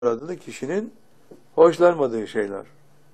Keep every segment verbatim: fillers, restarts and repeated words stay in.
aradığında kişinin hoşlanmadığı şeyler.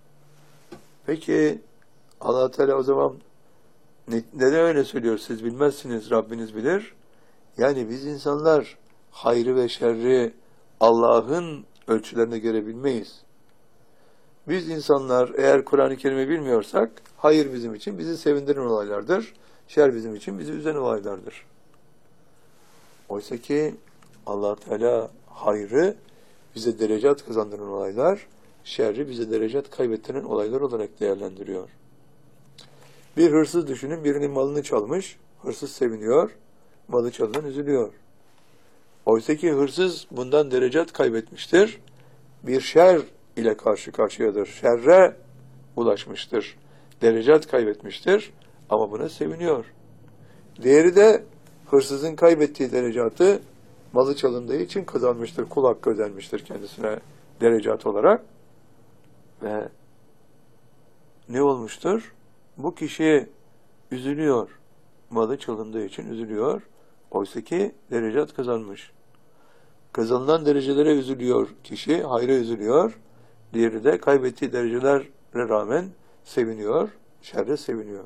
Peki Allah Teala o zaman ne, neden öyle söylüyor? Siz bilmezsiniz, Rabbiniz bilir. Yani biz insanlar hayrı ve şerri Allah'ın ölçülerine göre bilmeyiz. Biz insanlar eğer Kur'an-ı Kerim'i bilmiyorsak, hayır bizim için bizi sevindiren olaylardır, şer bizim için bizi üzen olaylardır. Oysa ki Allah Teala hayrı bize derecat kazandıran olaylar, şerri bize derecat kaybettiren olaylar olarak değerlendiriyor. Bir hırsız düşünün, birinin malını çalmış, hırsız seviniyor, malı çalınan üzülüyor. Oysa ki hırsız bundan derecat kaybetmiştir, bir şer ile karşı karşıyadır, şerre ulaşmıştır, derecat kaybetmiştir ama buna seviniyor. Diğeri de hırsızın kaybettiği derecatı malı çalındığı için kazanmıştır, kul hakkı ödenmiştir kendisine derecat olarak. Ve ne olmuştur? Bu kişi üzülüyor, malı çalındığı için üzülüyor. Oysa ki derecat kazanmış. Kazanılan derecelere üzülüyor kişi, hayra üzülüyor. Diğeri de kaybettiği derecelere rağmen seviniyor, şerre seviniyor.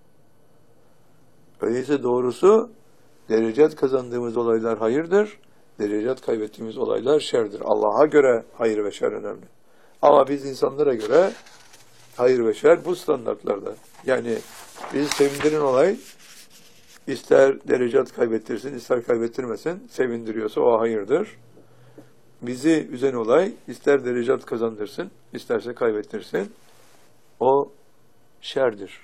Öyleyse doğrusu derecat kazandığımız olaylar hayırdır, derecat kaybettiğimiz olaylar şerdir. Allah'a göre hayır ve şer önemli. Ama biz insanlara göre hayır ve şer bu standartlarda. Yani bizi sevindiren olay ister derecat kaybettirsin, ister kaybettirmesin, sevindiriyorsa o hayırdır. Bizi üzen olay ister derecat kazandırsın, isterse kaybettirsin, o şerdir.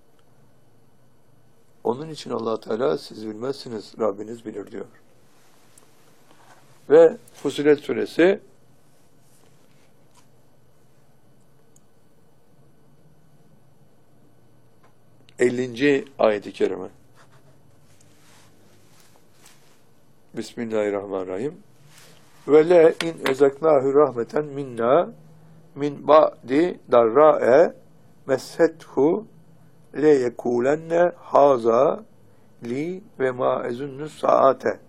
Onun için Allah Teala siz bilmezsiniz, Rabbiniz bilir diyor. Ve Fussilet suresi ellinci ayet-i kerime. Bismillahirrahmanirrahim. Ve le in ezeknâhü rahmeten minna min ba'di darra'e messethu le yekulenne haza li ve ma ezunnu saate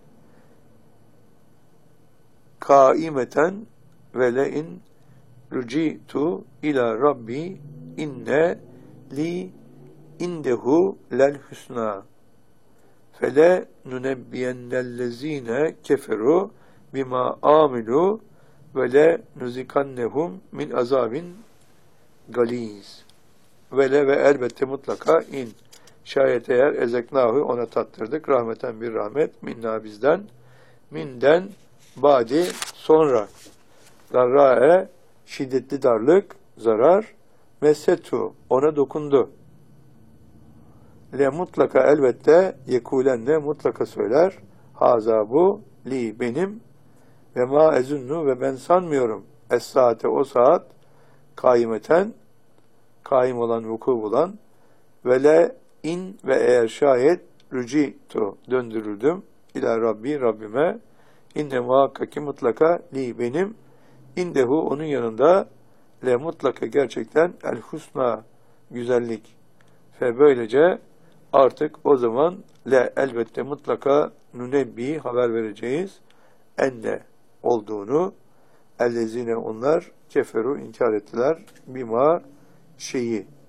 kaimeten ve le in rücitu ila rabbi inne li indehu lel husna fele nunebbiyennellezine keferu bima amilu ve le nuzikannehum min azabin galiz. Ve le ve elbette mutlaka in. Şayet eğer ezeknahu ona tattırdık. Rahmeten bir rahmet. Minna bizden. Minden badi sonra. Darra'e şiddetli darlık, zarar. Messetu ona dokundu. Le mutlaka elbette yekulenle mutlaka söyler. Haza bu li benim ve ma ezunnu ve ben sanmıyorum. Es saate o saat kaimeten kaim olan, vuku bulan ve le in ve eğer şayet rücitu döndürüldüm ila Rabbi Rabbime inne muhakkaki mutlaka li benim indehu onun yanında le mutlaka gerçekten el husna güzellik ve böylece artık o zaman le elbette mutlaka nunebbi haber vereceğiz enne olduğunu ellezine onlar keferu inkar ettiler bima şeyi